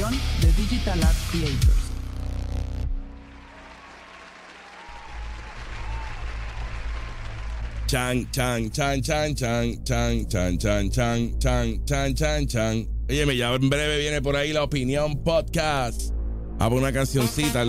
producción de Digital Art Creators. Chan, chan, chan, chan, chan, chan, chan, chan, chan, chan, chan, chan, chan. Oye, ya en breve viene por ahí La Opinión Podcast. Hago una cancioncita.